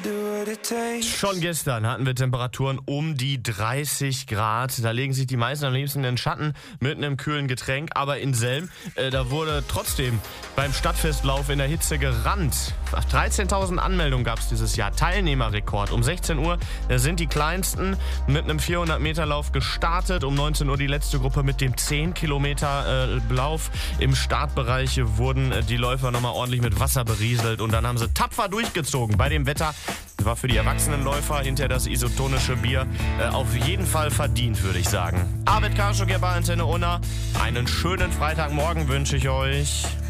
Schon gestern hatten wir Temperaturen um die 30 Grad. Da legen sich die meisten am liebsten in den Schatten mit einem kühlen Getränk. Aber in Selm, da wurde trotzdem beim Stadtfestlauf in der Hitze gerannt. 13.000 Anmeldungen gab es dieses Jahr. Teilnehmerrekord. Um 16 Uhr sind die Kleinsten mit einem 400-Meter-Lauf gestartet. Um 19 Uhr die letzte Gruppe mit dem 10-Kilometer-Lauf. Im Startbereich wurden die Läufer nochmal ordentlich mit Wasser berieselt. Und dann haben sie tapfer durchgezogen. Bei dem Wetter war für die erwachsenen Läufer hinter das isotonische Bier auf jeden Fall verdient, würde ich sagen. Arvid Karschuk, bei Antenne Unna. Einen schönen Freitagmorgen wünsche ich euch.